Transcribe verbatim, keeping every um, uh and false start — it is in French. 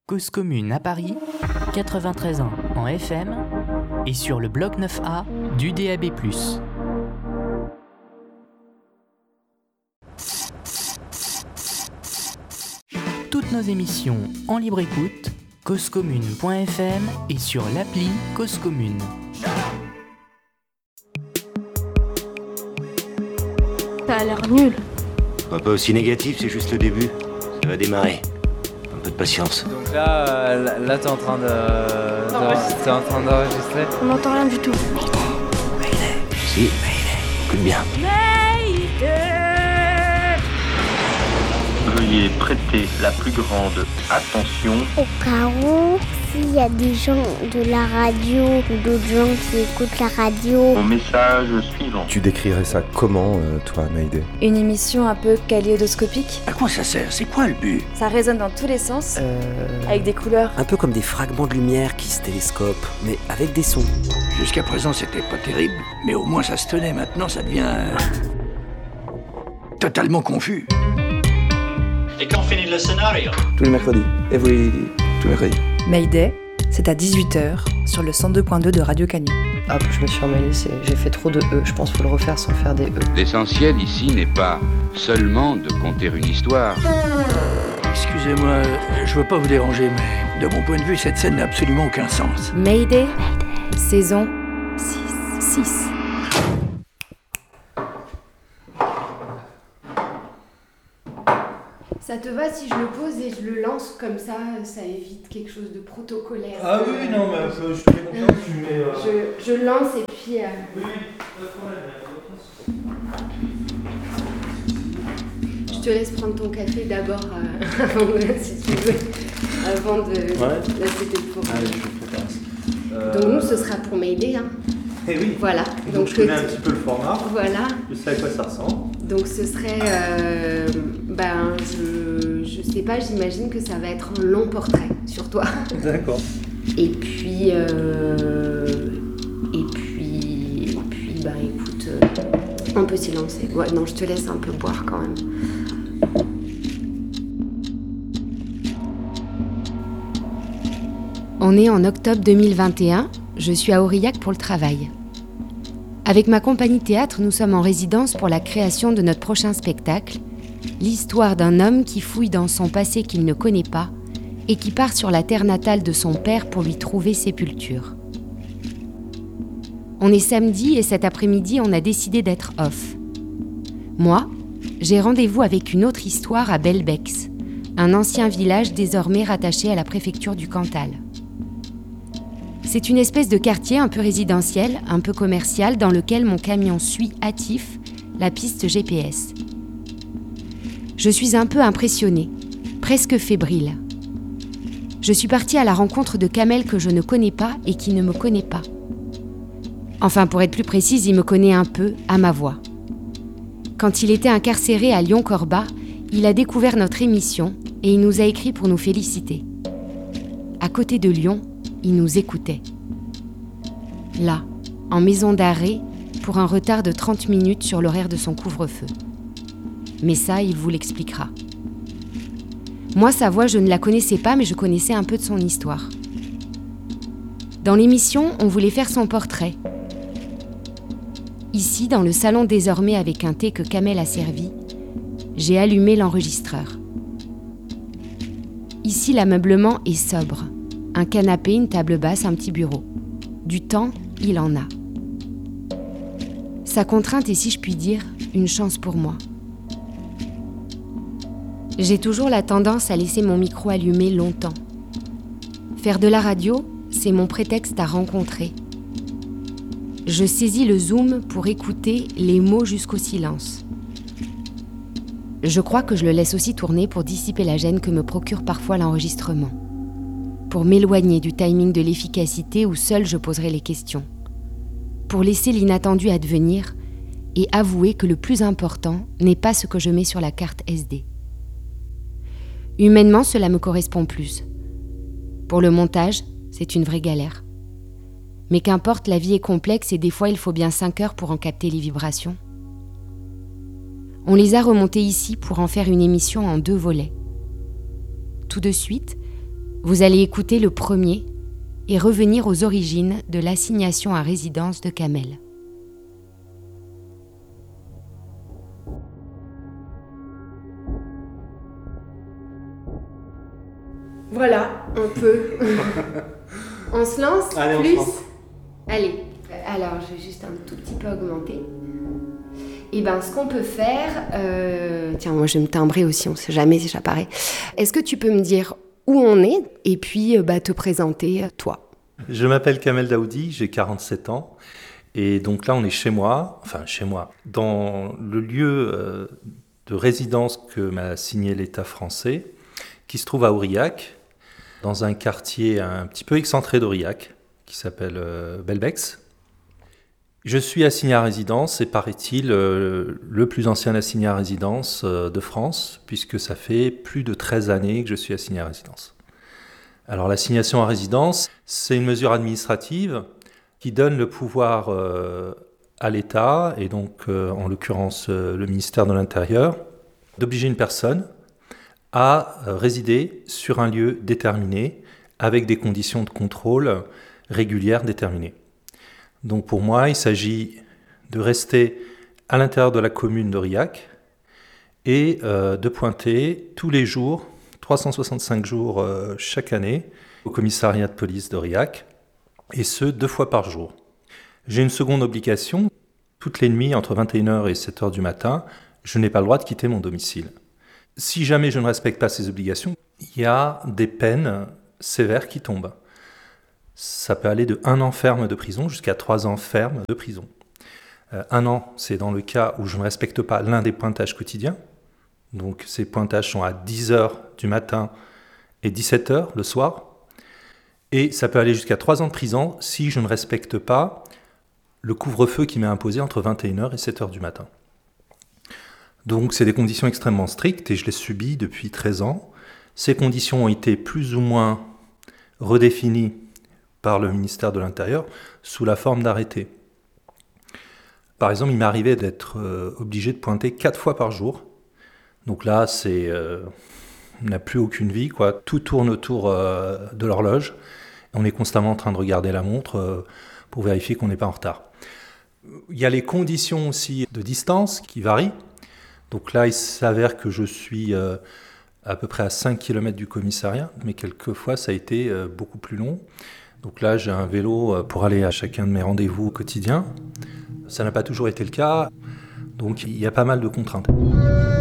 Cause commune à Paris, quatre-vingt-treize ans en F M et sur le bloc neuf A du D A B plus. Toutes nos émissions en libre écoute, causecommune point f m et sur l'appli Cause Commune. Ça a l'air nul. Pas, pas aussi négatif, c'est juste le début. Ça va démarrer. Un peu de patience. Donc là, euh, là, là t'es en train de, de t'es en train d'enregistrer. On n'entend rien du tout. Si, écoute bien. Veuillez prêter la plus grande attention. Au cas où, s'il y a des gens de la radio ou d'autres gens qui écoutent la radio. Au message suivant. Tu décrirais ça comment, euh, toi, Mayday ? Une émission un peu kaléidoscopique. À quoi ça sert ? C'est quoi le but ? Ça résonne dans tous les sens, euh... avec des couleurs. Un peu comme des fragments de lumière qui se télescopent, mais avec des sons. Jusqu'à présent, c'était pas terrible, mais au moins ça se tenait. Maintenant, ça devient... Euh... totalement confus. Et quand finit le scénario ? Tous les mercredis. Every... tous les mercredis. Mayday, c'est à dix-huit heures sur le cent deux point deux de Radio Canu. Hop, je me suis emmêlée, c'est... j'ai fait trop de E, je pense qu'il faut le refaire sans faire des E. L'essentiel ici n'est pas seulement de conter une histoire. Excusez-moi, je veux pas vous déranger, mais de mon point de vue, cette scène n'a absolument aucun sens. Mayday, Mayday. Saison six. Ça te va si je le pose et je le lance comme ça, ça évite quelque chose de protocolaire. Ah oui, non, mais je, je te fais confiance, tu mets... Euh... Je, je lance et puis... Euh... Oui, pas de problème. Je te laisse prendre ton café d'abord, euh, avant, si tu veux, avant de... Ouais. Là, c'était pour... Allez, je fais ça. Euh... Donc nous, ce sera pour m'aider, hein. Eh oui. Voilà. Donc, donc je connais un petit peu le format. Voilà. Je sais à quoi ça ressemble. Donc ce serait, euh, ben je, je sais pas, j'imagine que ça va être un long portrait sur toi. D'accord. Et puis, euh, et puis, et puis, ben écoute, euh, on peut s'y lancer. Ouais, non, je te laisse un peu boire quand même. On est en octobre deux mille vingt et un, je suis à Aurillac pour le travail. Avec ma compagnie théâtre, nous sommes en résidence pour la création de notre prochain spectacle, l'histoire d'un homme qui fouille dans son passé qu'il ne connaît pas et qui part sur la terre natale de son père pour lui trouver sépulture. On est samedi et cet après-midi, on a décidé d'être off. Moi, j'ai rendez-vous avec une autre histoire à Belbex, un ancien village désormais rattaché à la préfecture du Cantal. C'est une espèce de quartier un peu résidentiel, un peu commercial, dans lequel mon camion suit hâtif la piste G P S. Je suis un peu impressionnée, presque fébrile. Je suis partie à la rencontre de Kamel que je ne connais pas et qui ne me connaît pas. Enfin, pour être plus précise, il me connaît un peu, à ma voix. Quand il était incarcéré à Lyon-Corba, il a découvert notre émission et il nous a écrit pour nous féliciter. À côté de Lyon, il nous écoutait. Là, en maison d'arrêt, pour un retard de trente minutes sur l'horaire de son couvre-feu. Mais ça, il vous l'expliquera. Moi, sa voix, je ne la connaissais pas, mais je connaissais un peu de son histoire. Dans l'émission, on voulait faire son portrait. Ici, dans le salon désormais avec un thé que Kamel a servi, j'ai allumé l'enregistreur. Ici, l'ameublement est sobre. Un canapé, une table basse, un petit bureau. Du temps, il en a. Sa contrainte est, si je puis dire, une chance pour moi. J'ai toujours la tendance à laisser mon micro allumé longtemps. Faire de la radio, c'est mon prétexte à rencontrer. Je saisis le zoom pour écouter les mots jusqu'au silence. Je crois que je le laisse aussi tourner pour dissiper la gêne que me procure parfois l'enregistrement. Pour m'éloigner du timing de l'efficacité où seul je poserai les questions. Pour laisser l'inattendu advenir et avouer que le plus important n'est pas ce que je mets sur la carte S D. Humainement, cela me correspond plus. Pour le montage, c'est une vraie galère. Mais qu'importe, la vie est complexe et des fois il faut bien cinq heures pour en capter les vibrations. On les a remontés ici pour en faire une émission en deux volets. Tout de suite, Vous allez écouter le premier et revenir aux origines de l'assignation à résidence de Kamel. Voilà, on peut. On se lance. Allez, plus. on se lance. Allez, alors je vais juste un tout petit peu augmenter. Et ben, ce qu'on peut faire, euh... tiens, moi je vais me timbrer aussi, on sait jamais si j'apparais. Est-ce que tu peux me dire où on est et puis bah, te présenter toi? Je m'appelle Kamel Daoudi, j'ai quarante-sept ans. Et donc là, on est chez moi, enfin chez moi, dans le lieu euh, de résidence que m'a signé l'État français, qui se trouve à Aurillac, dans un quartier un petit peu excentré d'Aurillac, qui s'appelle euh, Belbex. Je suis assigné à résidence, et paraît-il euh, le plus ancien assigné à résidence euh, de France, puisque ça fait plus de treize années que je suis assigné à résidence. Alors l'assignation à résidence, c'est une mesure administrative qui donne le pouvoir euh, à l'État, et donc euh, en l'occurrence euh, le ministère de l'Intérieur, d'obliger une personne à euh, résider sur un lieu déterminé avec des conditions de contrôle régulières déterminées. Donc pour moi, il s'agit de rester à l'intérieur de la commune d'Aurillac et euh, de pointer tous les jours, trois cent soixante-cinq jours euh, chaque année, au commissariat de police d'Aurillac, et ce, deux fois par jour. J'ai une seconde obligation. Toutes les nuits, entre vingt et une heures et sept heures du matin, je n'ai pas le droit de quitter mon domicile. Si jamais je ne respecte pas ces obligations, il y a des peines sévères qui tombent. Ça peut aller de un an ferme de prison jusqu'à trois ans ferme de prison. Euh, un an, c'est dans le cas où je ne respecte pas l'un des pointages quotidiens. Donc ces pointages sont à dix heures du matin et dix-sept heures le soir. Et ça peut aller jusqu'à trois ans de prison si je ne respecte pas le couvre-feu qui m'est imposé entre vingt et une heures et sept heures du matin. Donc c'est des conditions extrêmement strictes et je les subis depuis treize ans. Ces conditions ont été plus ou moins redéfinies par le ministère de l'Intérieur sous la forme d'arrêtés. Par exemple, il m'est arrivé d'être euh, obligé de pointer quatre fois par jour. Donc là, c'est, euh, on n'a plus aucune vie, quoi. Tout tourne autour euh, de l'horloge. On est constamment en train de regarder la montre euh, pour vérifier qu'on n'est pas en retard. Il y a les conditions aussi de distance qui varient. Donc là, il s'avère que je suis euh, à peu près à cinq kilomètres du commissariat, mais quelquefois, ça a été euh, beaucoup plus long. Donc là, j'ai un vélo pour aller à chacun de mes rendez-vous quotidiens. Ça n'a pas toujours été le cas, donc il y a pas mal de contraintes.